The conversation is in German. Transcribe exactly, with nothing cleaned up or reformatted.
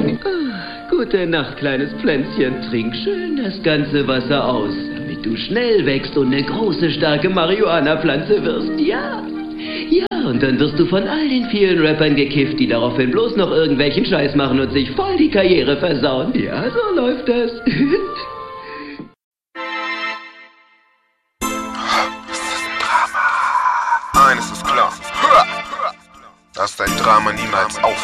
Gute Nacht, kleines Pflänzchen. Trink schön das ganze Wasser aus, damit du schnell wächst und eine große, starke Marihuana-Pflanze wirst. Ja, ja, und dann wirst du von all den vielen Rappern gekifft, die daraufhin bloß noch irgendwelchen Scheiß machen und sich voll die Karriere versauen. Ja, so läuft das. Eines ist klar, dass dein Drama niemals aufhört.